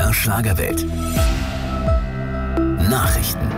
MDR Schlagerwelt. Nachrichten.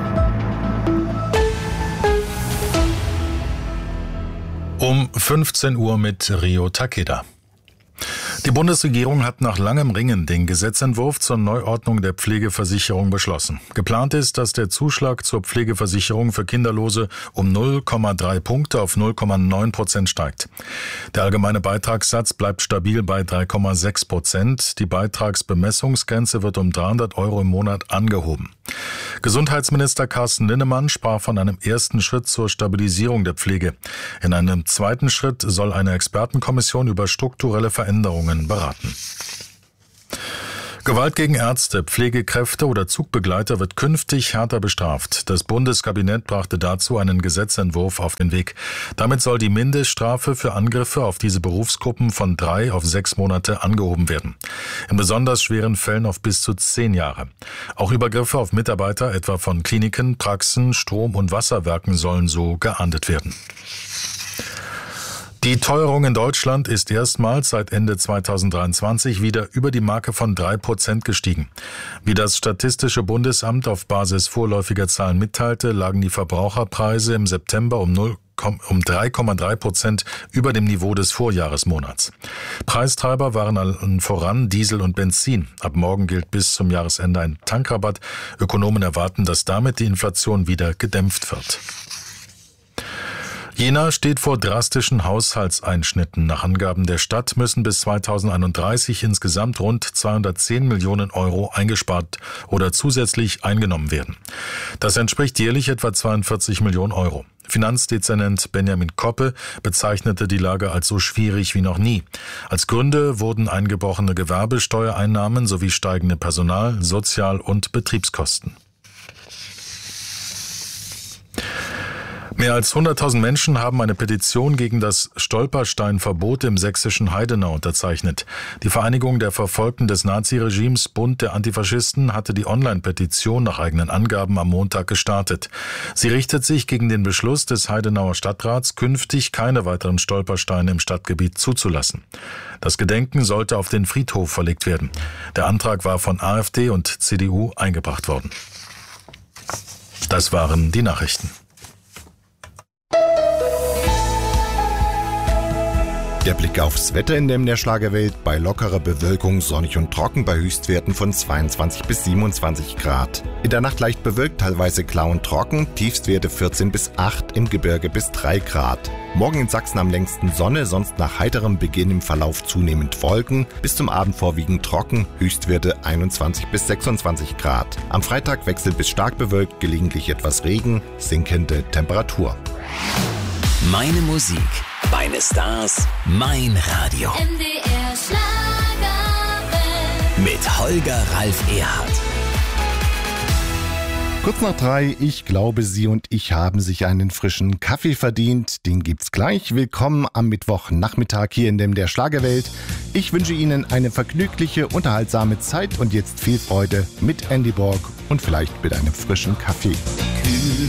Um 15 Uhr mit Rio Takeda. Die Bundesregierung hat nach langem Ringen den Gesetzentwurf zur Neuordnung der Pflegeversicherung beschlossen. Geplant ist, dass der Zuschlag zur Pflegeversicherung für Kinderlose um 0,3 Punkte auf 0,9% steigt. Der allgemeine Beitragssatz bleibt stabil bei 3,6%. Die Beitragsbemessungsgrenze wird um 300 € im Monat angehoben. Gesundheitsminister Carsten Linnemann sprach von einem ersten Schritt zur Stabilisierung der Pflege. In einem zweiten Schritt soll eine Expertenkommission über strukturelle Veränderungen beraten. Gewalt gegen Ärzte, Pflegekräfte oder Zugbegleiter wird künftig härter bestraft. Das Bundeskabinett brachte dazu einen Gesetzentwurf auf den Weg. Damit soll die Mindeststrafe für Angriffe auf diese Berufsgruppen von 3 auf 6 Monate angehoben werden. In besonders schweren Fällen auf bis zu 10 Jahre. Auch Übergriffe auf Mitarbeiter, etwa von Kliniken, Praxen, Strom- und Wasserwerken, sollen so geahndet werden. Die Teuerung in Deutschland ist erstmals seit Ende 2023 wieder über die Marke von 3% gestiegen. Wie das Statistische Bundesamt auf Basis vorläufiger Zahlen mitteilte, lagen die Verbraucherpreise im September um 3,3% über dem Niveau des Vorjahresmonats. Preistreiber waren allen voran Diesel und Benzin. Ab morgen gilt bis zum Jahresende ein Tankrabatt. Ökonomen erwarten, dass damit die Inflation wieder gedämpft wird. Jena steht vor drastischen Haushaltseinschnitten. Nach Angaben der Stadt müssen bis 2031 insgesamt rund 210 Millionen € eingespart oder zusätzlich eingenommen werden. Das entspricht jährlich etwa 42 Millionen €. Finanzdezernent Benjamin Koppe bezeichnete die Lage als so schwierig wie noch nie. Als Gründe wurden eingebrochene Gewerbesteuereinnahmen sowie steigende Personal-, Sozial- und Betriebskosten. Mehr als 100.000 Menschen haben eine Petition gegen das Stolpersteinverbot im sächsischen Heidenau unterzeichnet. Die Vereinigung der Verfolgten des Naziregimes Bund der Antifaschisten hatte die Online-Petition nach eigenen Angaben am Montag gestartet. Sie richtet sich gegen den Beschluss des Heidenauer Stadtrats, künftig keine weiteren Stolpersteine im Stadtgebiet zuzulassen. Das Gedenken sollte auf den Friedhof verlegt werden. Der Antrag war von AfD und CDU eingebracht worden. Das waren die Nachrichten. Der Blick aufs Wetter in der Schlagerwelt: bei lockerer Bewölkung, sonnig und trocken bei Höchstwerten von 22 bis 27 Grad. In der Nacht leicht bewölkt, teilweise klar und trocken, Tiefstwerte 14 bis 8, im Gebirge bis 3 Grad. Morgen in Sachsen am längsten Sonne, sonst nach heiterem Beginn im Verlauf zunehmend Wolken, bis zum Abend vorwiegend trocken, Höchstwerte 21 bis 26 Grad. Am Freitag wechselt bis stark bewölkt, gelegentlich etwas Regen, sinkende Temperatur. Meine Musik, meine Stars, mein Radio. MDR Schlagerwelt. Mit Holger Ralf Erhardt. Kurz nach 3, ich glaube, Sie und ich haben sich einen frischen Kaffee verdient. Den gibt's gleich. Willkommen am Mittwochnachmittag hier in der Schlagerwelt. Ich wünsche Ihnen eine vergnügliche, unterhaltsame Zeit und jetzt viel Freude mit Andy Borg und vielleicht mit einem frischen Kaffee. Kühl